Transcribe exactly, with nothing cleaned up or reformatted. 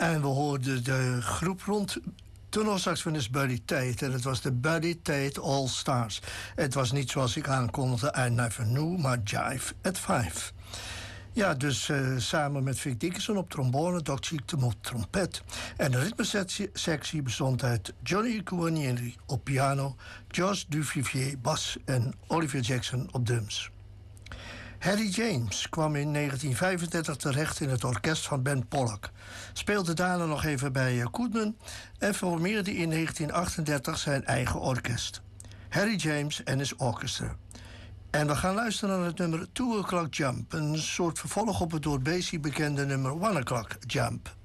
En we hoorden de groep rond tenorsaxofonist Buddy Tate. En het was de Buddy Tate All Stars. Het was niet zoals ik aankondigde, I Never Knew, maar Jive at Five. Ja, dus uh, samen met Vic Dickinson op trombone, Doc Cheek op trompet. En de ritmesectie bestond uit Johnny Guarnieri op piano, George Duvivier bas en Oliver Jackson op drums. Harry James kwam in negentien vijfendertig terecht in het orkest van Ben Pollack. Speelde daarna nog even bij uh, Koetman en formeerde in negentien achtendertig zijn eigen orkest. Harry James en his Orchestra. En we gaan luisteren naar het nummer Two O'Clock Jump. Een soort vervolg op het door Basie bekende nummer One O'Clock Jump.